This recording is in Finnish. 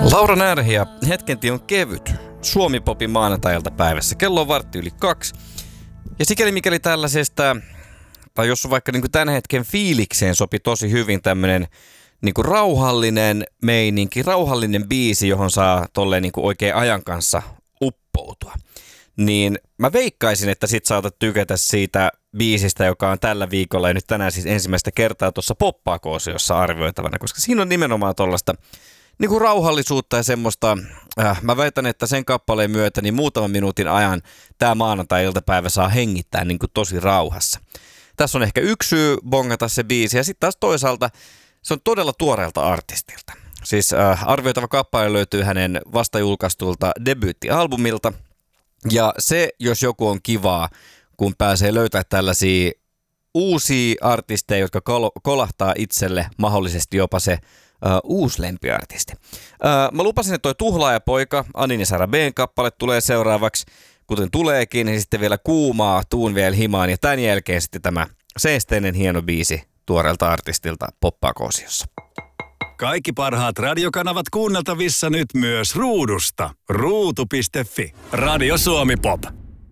Laura Närhi ja Hetkentie on kevyt. Suomi-popin maanantai-iltapäivässä. Kello on 1:15. Ja sikäli mikäli tällaisesta, tai jos on vaikka niin kuin tämän hetken fiilikseen sopi tosi hyvin tämmöinen niin kuin rauhallinen meininki, rauhallinen biisi, johon saa tolleen niin kuin oikein ajan kanssa uppoutua. Niin mä veikkaisin, että sit saatat tykätä siitä biisistä, joka on tällä viikolla ja nyt tänään siis ensimmäistä kertaa tuossa Poppaako-osiossa arvioitavana, koska siinä on nimenomaan tollaista niin kuin rauhallisuutta ja semmoista, mä väitän, että sen kappaleen myötä niin muutaman minuutin ajan tämä maanantai-iltapäivä saa hengittää niin kuin tosi rauhassa. Tässä on ehkä yksi syy bongata se biisi ja sitten taas toisaalta se on todella tuoreelta artistilta. Siis arvioitava kappale löytyy hänen vasta julkaistulta debyyttialbumilta ja se, jos joku on kivaa, kun pääsee löytämään tällaisia uusia artisteja, jotka kolahtaa itselle mahdollisesti jopa se uusi lempiartisti. Mä lupasin, että toi Tuhlaajapoika, Anin ja Sara B:n kappale tulee seuraavaksi, kuten tuleekin, niin sitten vielä Kuumaa, Tuun vielä himaan ja tämän jälkeen sitten tämä seesteinen hieno biisi tuoreelta artistilta Poppaako-osiossa. Kaikki parhaat radiokanavat kuunneltavissa nyt myös ruudusta. Ruutu.fi. Radio Suomi Pop.